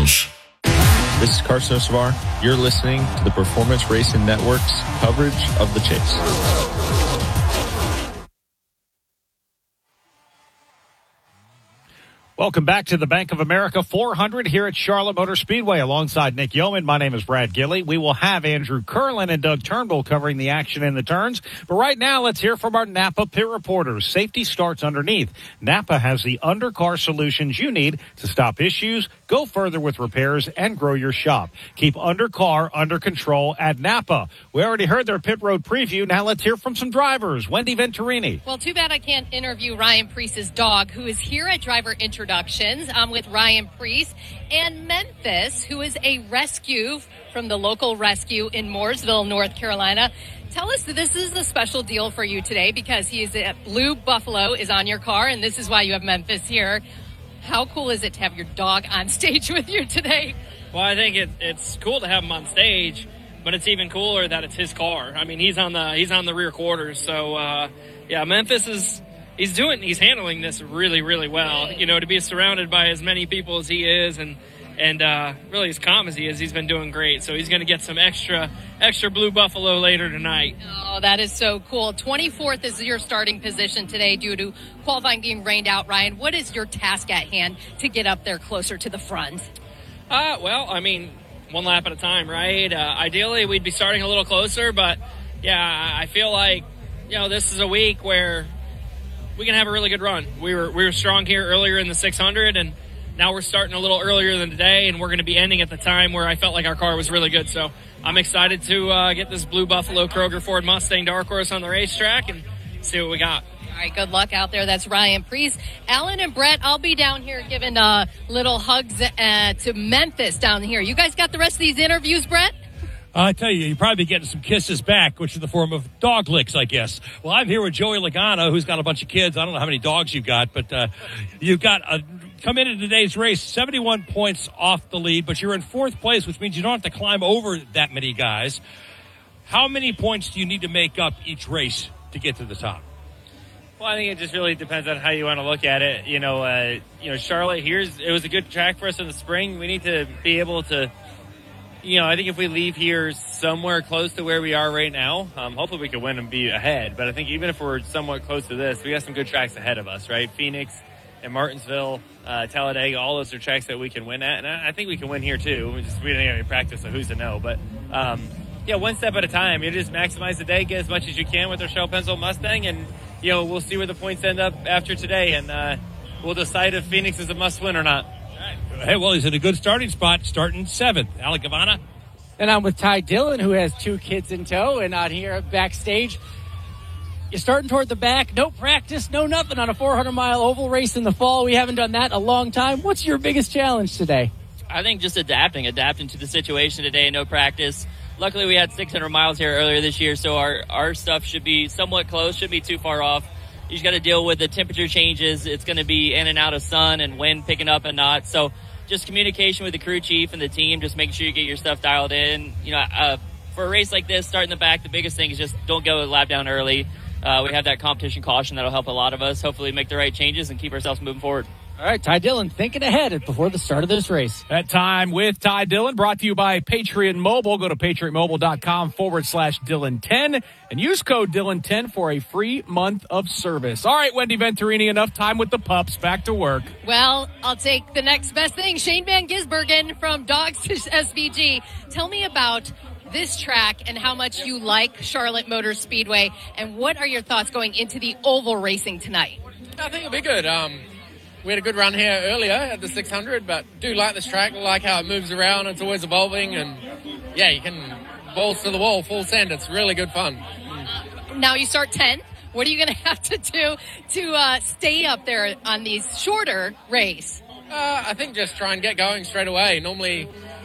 This is Carson Osavar. You're listening to the Performance Racing Network's coverage of the chase. Welcome back to the Bank of America 400 here at Charlotte Motor Speedway. Alongside Nick Yeoman, my name is Brad Gilley. We will have Andrew Curlin and Doug Turnbull covering the action in the turns. But right now, let's hear from our Napa pit reporters. Safety starts underneath. Napa has the undercar solutions you need to stop issues, go further with repairs, and grow your shop. Keep undercar under control at Napa. We already heard their pit road preview. Now let's hear from some drivers. Wendy Venturini. Well, too bad I can't interview Ryan Preece's dog, who is here at driver introductions. I'm with Ryan Preece and Memphis, who is a rescue from the local rescue in Mooresville, North Carolina. Tell us that this is a special deal for you today because he is a Blue Buffalo is on your car, and this is why you have Memphis here. How cool is it to have your dog on stage with you today? Well, I think it's cool to have him on stage, but it's even cooler that it's his car. I mean, he's on the rear quarters. So, Memphis he's handling this really, really well. You know, to be surrounded by as many people as he is and really as calm as he is, he's been doing great. So he's going to get some extra Blue Buffalo later tonight. Oh, that is so cool. 24th is your starting position today due to qualifying being rained out. Ryan, what is your task at hand to get up there closer to the front? Well, I mean, one lap at a time, right? Ideally, we'd be starting a little closer, but yeah, I feel like, you know, this is a week where we can have a really good run. We were strong here earlier in the 600, and now we're starting a little earlier than today, and we're going to be ending at the time where I felt like our car was really good. So I'm excited to get this Blue Buffalo Kroger Ford Mustang Dark Horse on the racetrack and see what we got. All right, good luck out there. That's Ryan Preece. Alan and Brett, I'll be down here giving little hugs to Memphis down here. You guys got the rest of these interviews, Brett? I tell you, you're probably getting some kisses back, which is the form of dog licks, I guess. Well, I'm here with Joey Logano, who's got a bunch of kids. I don't know how many dogs you've got, but you've got come into today's race 71 points off the lead, but you're in fourth place, which means you don't have to climb over that many guys. How many points do you need to make up each race to get to the top? Well, I think it just really depends on how you want to look at it. Charlotte, it was a good track for us in the spring. We need to be able to, I think if we leave here somewhere close to where we are right now, hopefully we can win and be ahead. But I think even if we're somewhat close to this, we got some good tracks ahead of us, right? Phoenix and Martinsville, Talladega, all those are tracks that we can win at. And I think we can win here too. We didn't have any practice, so who's to know? But, one step at a time. You just maximize the day, get as much as you can with our Shell Pencil Mustang, and, we'll see where the points end up after today. And we'll decide if Phoenix is a must-win or not. Hey, well, he's in a good starting spot, starting 7th. Alec Gavanna. And I'm with Ty Dillon, who has 2 kids in tow, and out here backstage. You're starting toward the back. No practice, no nothing on a 400-mile oval race in the fall. We haven't done that in a long time. What's your biggest challenge today? I think just adapting to the situation today. No practice. Luckily, we had 600 miles here earlier this year, so our stuff should be somewhat close, shouldn't be too far off. You just got to deal with the temperature changes. It's going to be in and out of sun and wind picking up and not. So just communication with the crew chief and the team, just making sure you get your stuff dialed in. For a race like this, starting the back, the biggest thing is just don't go a lap down early. We have that competition caution that'll help a lot of us. Hopefully make the right changes and keep ourselves moving forward. All right, Ty Dillon thinking ahead before the start of this race. That time with Ty Dillon, brought to you by Patriot Mobile. Go to patriotmobile.com/Dillon10 and use code Dillon10 for a free month of service. All right, Wendy Venturini, enough time with the pups. Back to work. Well, I'll take the next best thing. Shane Van Gisbergen from Dogs to SVG. Tell me about this track and how much you like Charlotte Motor Speedway, and what are your thoughts going into the oval racing tonight? I think it'll be good. We had a good run here earlier at the 600, but do like this track. Like how it moves around. It's always evolving, and you can balls to the wall, full send. It's really good fun. Now you start 10th. What are you going to have to do to stay up there on these shorter race? I think just try and get going straight away. Normally,